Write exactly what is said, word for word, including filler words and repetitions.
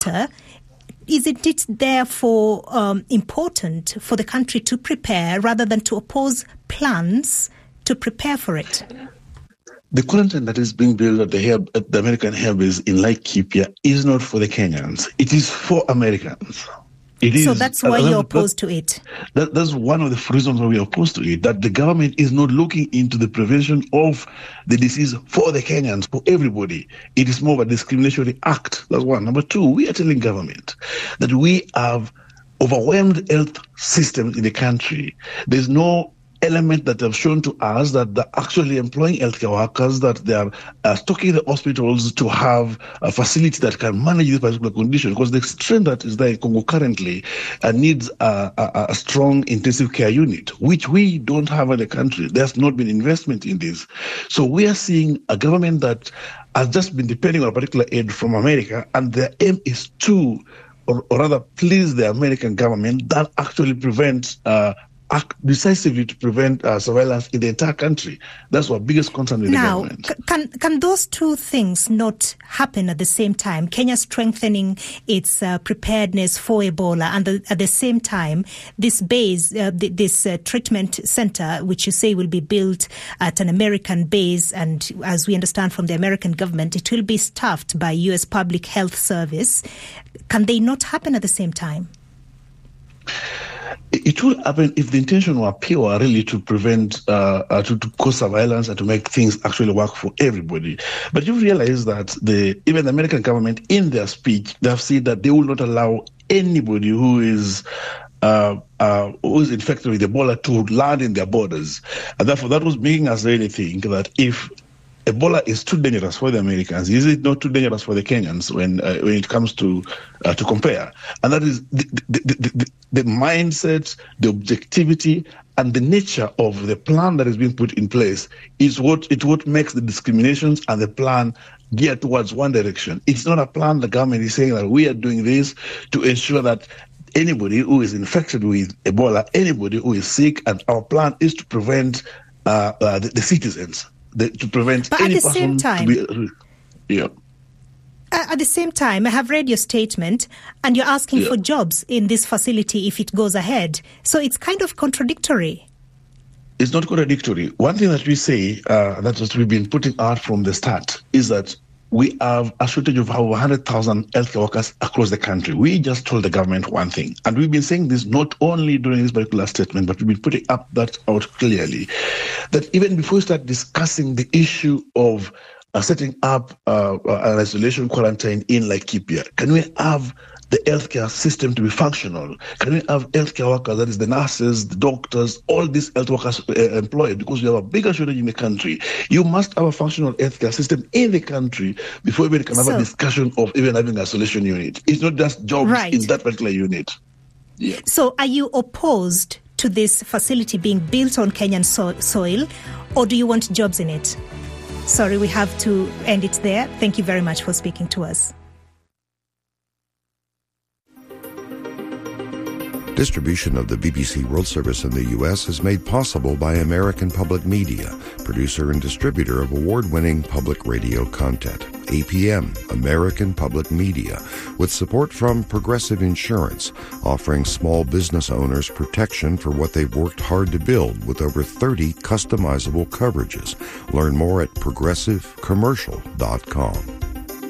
Isn't it therefore um, important for the country to prepare rather than to oppose plans to prepare for it? The quarantine that is being built at the, hub, at the American hub is in Laikipia is not for the Kenyans. It is for Americans. It so is, that's why uh, you're opposed that, to it? That, that's one of the reasons why we're opposed to it, that the government is not looking into the prevention of the disease for the Kenyans, for everybody. It is more of a discriminatory act. That's one. Number two, we are telling government that we have overwhelmed health systems in the country. There's no element that have shown to us that they're actually employing healthcare workers, that they are uh, stocking the hospitals to have a facility that can manage this particular condition, because the strength that is there in Congo currently uh, needs a, a, a strong intensive care unit, which we don't have in the country. There's not been investment in this. So we are seeing a government that has just been depending on a particular aid from America, and their aim is to, or, or rather please the American government, that actually prevents uh, act decisively to prevent uh, surveillance in the entire country. That's our biggest concern with now, the government. Now, can, can those two things not happen at the same time? Kenya strengthening its uh, preparedness for Ebola, and the, at the same time, this base, uh, th- this uh, treatment center, which you say will be built at an American base, and as we understand from the American government, it will be staffed by U S Public Health Service. Can they not happen at the same time? It will happen if the intention were pure, really, to prevent, uh, uh, to, to cause surveillance and to make things actually work for everybody. But you realize that the even the American government, in their speech, they have said that they will not allow anybody who is uh, uh, who is infected with Ebola to land in their borders. And therefore, that was making us really think that if Ebola is too dangerous for the Americans, is it not too dangerous for the Kenyans when uh, when it comes to uh, to compare? And that is the the, the, the the mindset, the objectivity, and the nature of the plan that is being put in place is what it what makes the discriminations and the plan geared towards one direction. It's not a plan the government is saying that we are doing this to ensure that anybody who is infected with Ebola, anybody who is sick, and our plan is to prevent uh, uh, the, the citizens. The, to prevent but any at the person same time, to be, yeah. At the same time, I have read your statement, and you're asking yeah. for jobs in this facility if it goes ahead. So it's kind of contradictory. It's not contradictory. One thing that we say, uh, that we've been putting out from the start, is that we have a shortage of over one hundred thousand healthcare workers across the country. We just told the government one thing. And we've been saying this not only during this particular statement, but we've been putting up that out clearly. That even before we start discussing the issue of uh, setting up uh, an isolation quarantine in Laikipia, can we have the healthcare system to be functional? Can we have healthcare workers, that is the nurses, the doctors, all these health workers uh, employed, because we have a bigger shortage in the country? You must have a functional healthcare system in the country before we can have so, a discussion of even having an isolation unit. It's not just jobs right. in that particular unit. Yeah. So are you opposed to this facility being built on Kenyan so- soil, or do you want jobs in it? Sorry, we have to end it there. Thank you very much for speaking to us. Distribution of the B B C World Service in the U S is made possible by American Public Media, producer and distributor of award-winning public radio content. A P M, American Public Media, with support from Progressive Insurance, offering small business owners protection for what they've worked hard to build with over thirty customizable coverages. Learn more at progressive commercial dot com.